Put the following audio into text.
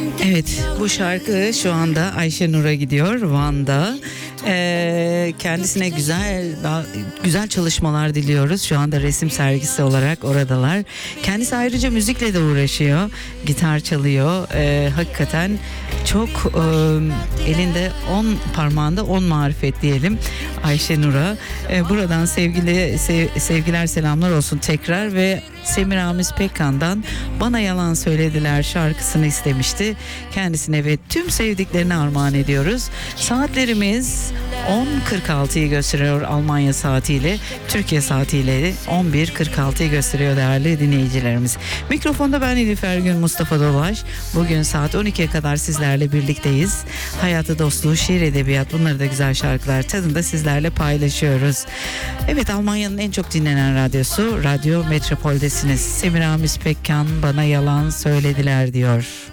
Evet, bu şarkı şu anda Ayşe Nur'a gidiyor Van'da. Kendisine güzel çalışmalar diliyoruz. Şu anda resim sergisi olarak oradalar. Kendisi ayrıca müzikle de uğraşıyor. Gitar çalıyor. Hakikaten çok elinde 10 parmağında 10 marifet diyelim Ayşe Nur'a. Buradan sevgiler selamlar olsun tekrar ve Semiramis Pekkan'dan Bana Yalan Söylediler şarkısını istemişti. Kendisine ve tüm sevdiklerine armağan ediyoruz. Saatlerimiz 10.46'yı gösteriyor Almanya saatiyle. Türkiye saatiyle 11.46'yı gösteriyor değerli dinleyicilerimiz. Mikrofonda ben Elif Ergün, Mustafa Dolaş. Bugün saat 12'ye kadar sizlerle birlikteyiz. Hayatı, dostluğu, şiir, edebiyat, bunları da güzel şarkılar tadında sizlerle paylaşıyoruz. Evet, Almanya'nın en çok dinlenen radyosu Radyo Metropol'desiniz. Semiramis Pekkan Bana Yalan Söylediler diyor.